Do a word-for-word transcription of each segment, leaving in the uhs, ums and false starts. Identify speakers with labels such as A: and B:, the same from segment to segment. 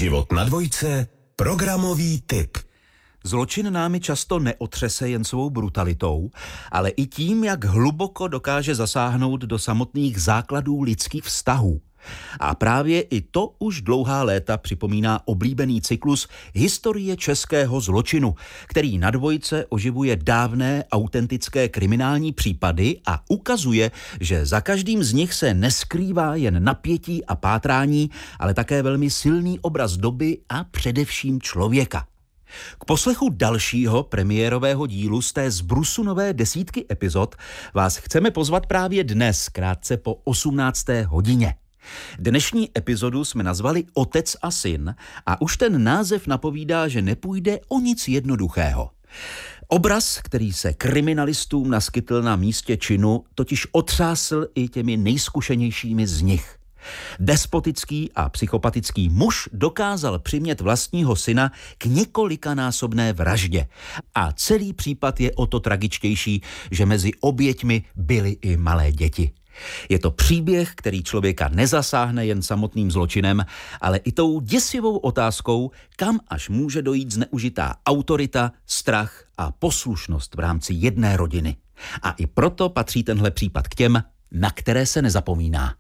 A: Život na dvojce, programový tip.
B: Zločin námi často neotřese jen svou brutalitou, ale i tím, jak hluboko dokáže zasáhnout do samotných základů lidských vztahů. A právě i to už dlouhá léta připomíná oblíbený cyklus Historie českého zločinu, který na dvojce oživuje dávné autentické kriminální případy a ukazuje, že za každým z nich se neskrývá jen napětí a pátrání, ale také velmi silný obraz doby a především člověka. K poslechu dalšího premiérového dílu z té zbrusu nové desítky epizod vás chceme pozvat právě dnes, krátce po osmnácté hodině. Dnešní epizodu jsme nazvali Otec a syn a už ten název napovídá, že nepůjde o nic jednoduchého. Obraz, který se kriminalistům naskytl na místě činu, totiž otřásl i těmi nejzkušenějšími z nich. Despotický a psychopatický muž dokázal přimět vlastního syna k několikanásobné vraždě. A celý případ je o to tragičtější, že mezi oběťmi byly i malé děti. Je to příběh, který člověka nezasáhne jen samotným zločinem, ale i tou děsivou otázkou, kam až může dojít zneužitá autorita, strach a poslušnost v rámci jedné rodiny. A i proto patří tenhle případ k těm, na které se nezapomíná.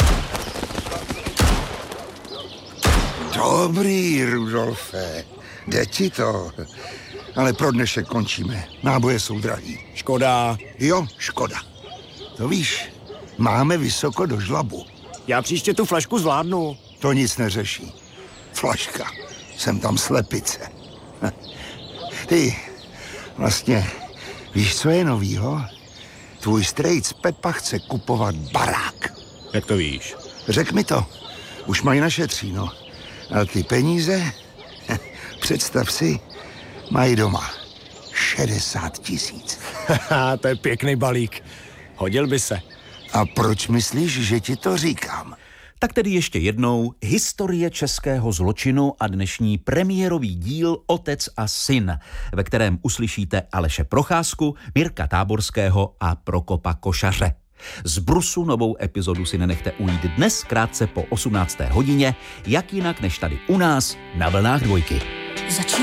C: Dobrý, Rudolfe, jde ti to. Ale pro dnešek končíme. Náboje jsou drahý.
D: Škoda.
C: Jo, škoda. To víš, máme vysoko do žlabu.
D: Já příště tu flašku zvládnu.
C: To nic neřeší. Flaška. Jsem tam slepice. Ty, vlastně, víš, co je novýho? Tvůj strejc Pepa chce kupovat barák.
D: Jak to víš?
C: Řek mi to. Už mají našetříno. A ty peníze, představ si, mají doma šedesát tisíc.
D: Haha, to je pěkný balík. Hodil by se.
C: A proč myslíš, že ti to říkám?
B: Tak tedy ještě jednou Historie českého zločinu a dnešní premiérový díl Otec a syn, ve kterém uslyšíte Aleše Procházku, Mirka Táborského a Prokopa Košaře. Z brusu novou epizodu si nenechte ujít dnes krátce po osmnácté hodině, jak jinak než tady u nás na vlnách dvojky.